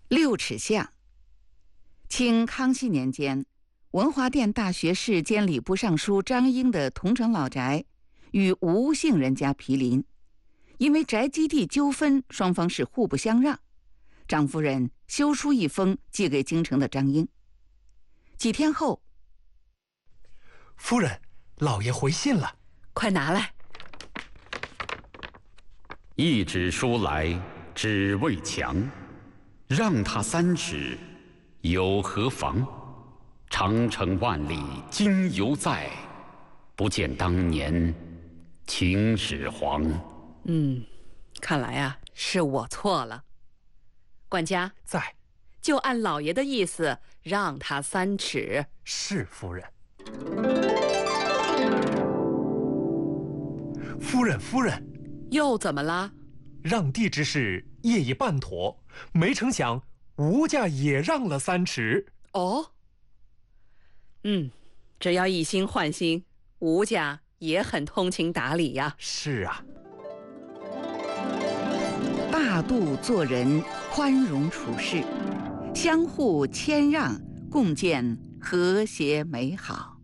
六尺巷。清康熙年间，文华殿大学士兼礼部尚书张英的桐城老宅与吴姓人家毗邻，因为宅基地纠纷，双方是互不相让。张夫人修书一封寄给京城的张英。几天后， 夫人，老爷回信了， 快拿来。 一纸书来，只为墙，让他3尺，有何妨？长城万里今犹在，不见当年秦始皇。 看来啊，是我错了。管家在， 就按老爷的意思，让他3尺。 是夫人。夫人， 又怎么了？ 让地之事业已办妥，没成想吴家也让了3尺。 哦，只要一心换心，吴家也很通情达理呀。 是啊， 大度做人，宽容处事，相互谦让，共建和谐美好。